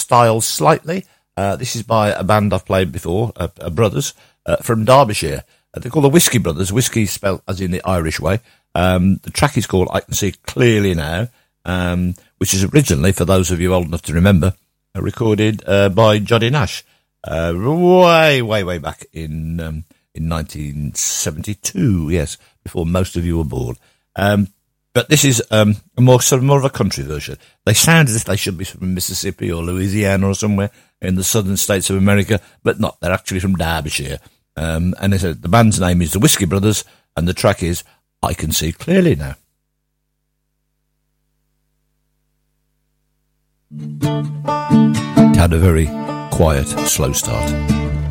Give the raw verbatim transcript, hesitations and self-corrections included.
style slightly. Uh, this is by a band I've played before, uh, uh, Brothers, uh, from Derbyshire. Uh, they're called the Whiskey Brothers. Whiskey spelled as in the Irish way. Um, the track is called I Can See Clearly Now, um, which is originally, for those of you old enough to remember, uh, recorded uh, by Johnny Nash uh, way, way, way back in um, in nineteen seventy-two, yes, before most of you were born. Um, but this is um, a more sort of more of a country version. They sound as if they should be from Mississippi or Louisiana or somewhere in the southern states of America, but not. They're actually from Derbyshire. Um, and they said the band's name is the Whiskey Brothers, and the track is I Can See Clearly Now. It had a very quiet, slow start.